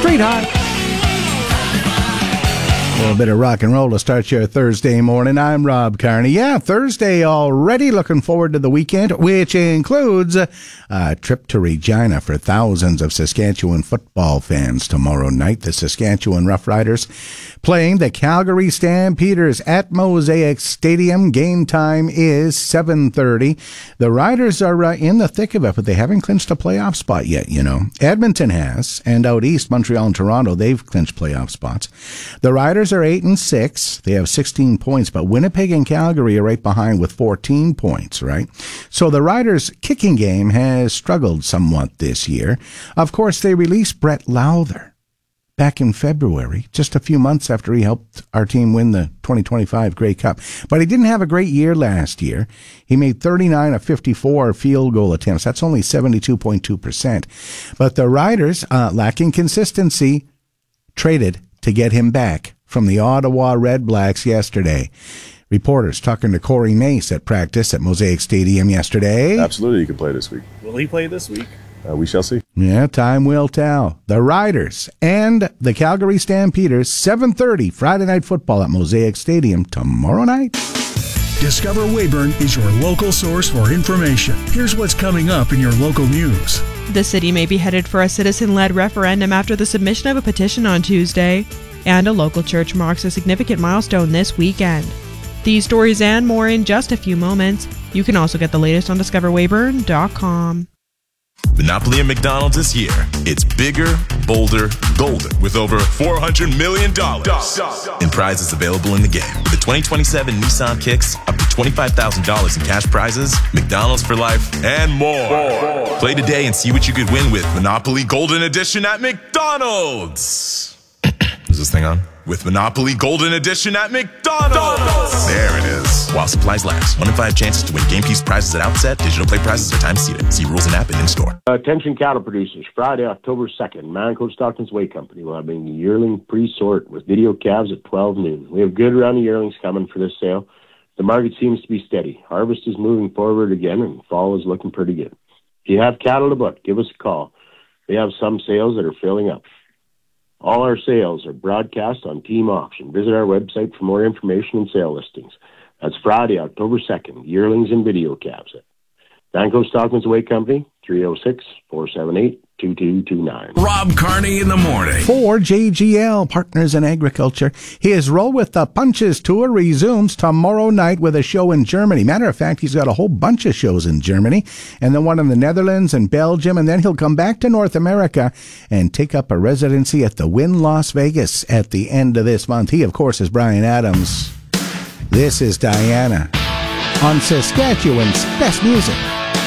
Street High. A little bit of rock and roll to start your Thursday morning. I'm Rob Carney. Yeah, Thursday already. Looking forward to the weekend, which includes a trip to Regina for thousands of Saskatchewan football fans tomorrow night. The Saskatchewan Roughriders playing the Calgary Stampeders at Mosaic Stadium. Game time is 7:30. The Riders are in the thick of it, but they haven't clinched a playoff spot yet, you know. Edmonton has, and out east, Montreal and Toronto, they've clinched playoff spots. The Riders are 8-6. They have 16 points, but Winnipeg and Calgary are right behind with 14 points, right? So the Riders' kicking game has struggled somewhat this year. Of course, they released Brett Lowther back in February, just a few months after he helped our team win the 2025 Grey Cup. But he didn't have a great year last year. He made 39 of 54 field goal attempts. That's only 72.2%. But the Riders, lacking consistency, traded to get him back from the Ottawa Red Blacks yesterday. Reporters talking to Corey Mace at practice at Mosaic Stadium yesterday. Absolutely, he could play this week. Will he play this week? We shall see. Yeah, time will tell. The Riders and the Calgary Stampeders, 7:30 Friday Night Football at Mosaic Stadium tomorrow night. Discover Weyburn is your local source for information. Here's what's coming up in your local news. The city may be headed for a citizen-led referendum after the submission of a petition on Tuesday, and a local church marks a significant milestone this weekend. These stories and more in just a few moments. You can also get the latest on discoverweyburn.com. Monopoly at McDonald's is here. It's bigger, bolder, golden, with over $400 million in prizes available in the game. With the 2027 Nissan Kicks, up to $25,000 in cash prizes, McDonald's for life, and more. Play today and see what you could win with Monopoly Golden Edition at McDonald's. Is this thing on? With Monopoly Golden Edition at McDonald's. There it is. While supplies last. 1 in 5 chances to win game piece prizes at outset. Digital play prizes are time seated. See rules and app and in-store. Attention cattle producers. Friday, October 2nd, Manco Stockton's Whey Company will have a yearling pre-sort with video calves at 12 noon. We have good round of yearlings coming for this sale. The market seems to be steady. Harvest is moving forward again, and fall is looking pretty good. If you have cattle to book, give us a call. We have some sales that are filling up. All our sales are broadcast on Team Auction. Visit our website for more information and sale listings. That's Friday, October 2nd, yearlings and video calves at Manco Stockman's Whey Company, 306-478-2229. Rob Carney in the morning. For JGL, Partners in Agriculture, his Roll with the Punches tour resumes tomorrow night with a show in Germany. Matter of fact, he's got a whole bunch of shows in Germany, and then one in the Netherlands and Belgium, and then he'll come back to North America and take up a residency at the Wynn Las Vegas at the end of this month. He, of course, is Brian Adams. This is Diana on Saskatchewan's Best Music.